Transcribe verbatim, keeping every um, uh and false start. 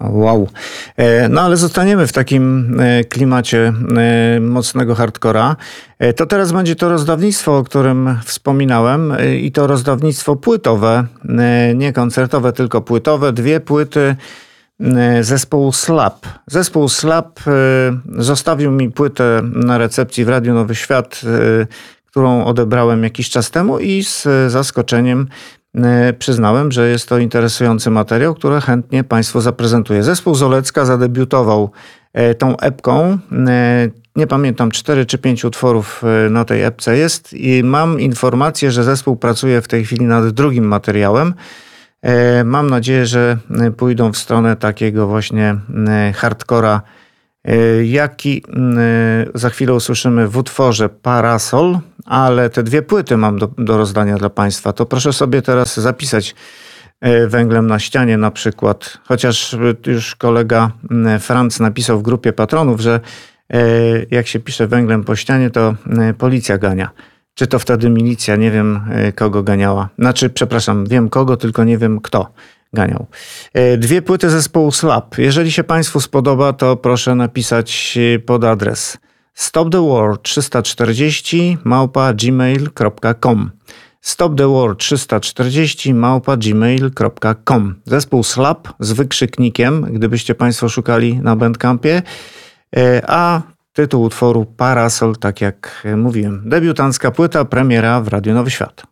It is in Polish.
Wow. No ale zostaniemy w takim klimacie mocnego hardcora. To teraz będzie to rozdawnictwo, o którym wspominałem, i to rozdawnictwo płytowe, nie koncertowe, tylko płytowe. Dwie płyty zespołu Slap. Zespół Slap zostawił mi płytę na recepcji w Radiu Nowy Świat, którą odebrałem jakiś czas temu i z zaskoczeniem przyznałem, że jest to interesujący materiał, który chętnie Państwu zaprezentuję. Zespół Zolecka zadebiutował tą epką. Nie pamiętam, cztery czy pięć utworów na tej epce jest i mam informację, że zespół pracuje w tej chwili nad drugim materiałem. Mam nadzieję, że pójdą w stronę takiego właśnie hardcora, jaki za chwilę usłyszymy w utworze Parasol, ale te dwie płyty mam do, do rozdania dla Państwa. To proszę sobie teraz zapisać węglem na ścianie na przykład. Chociaż już kolega Franc napisał w grupie patronów, że jak się pisze węglem po ścianie, to policja gania. Czy to wtedy milicja? Nie wiem, kogo ganiała. Znaczy, przepraszam, wiem kogo, tylko nie wiem kto ganiał. Dwie płyty zespołu Slap. Jeżeli się Państwu spodoba, to proszę napisać pod adres stop the war trzysta czterdzieści małpa gmail kropka com. stop the war trzysta czterdzieści małpa gmail kropka com. Zespół Slap z wykrzyknikiem, gdybyście Państwo szukali na Bandcampie, a tytuł utworu Parasol, tak jak mówiłem. Debiutancka płyta, premiera w Radiu Nowy Świat.